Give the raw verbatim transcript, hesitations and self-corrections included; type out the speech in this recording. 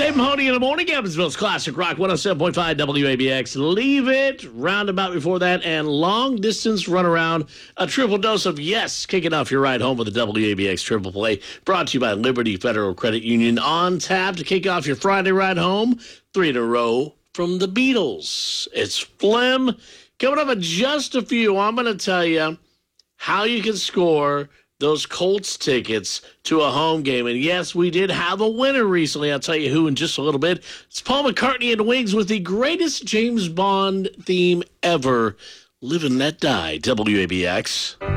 Dave Mahoney in the morning, Evansville's Classic Rock one oh seven point five W A B X. Leave it, roundabout before that, and long distance run around. A triple dose of yes, kicking off your ride home with the W A B X Triple Play. Brought to you by Liberty Federal Credit Union. On tap to kick off your Friday ride home. Three in a row from the Beatles. It's Phlegm. Coming up in just a few, I'm going to tell you how you can score those Colts tickets to a home game. And yes, we did have a winner recently. I'll tell you who in just a little bit. It's Paul McCartney and Wings with the greatest James Bond theme ever. Live and Let Die, W A B X.